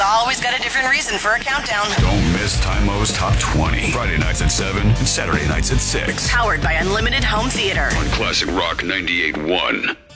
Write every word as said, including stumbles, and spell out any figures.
always got a different reason for a countdown. Don't miss Time-O's Top twenty. Friday nights at seven and Saturday nights at six. Powered by Unlimited Home Theater. On Classic Rock ninety-eight point one.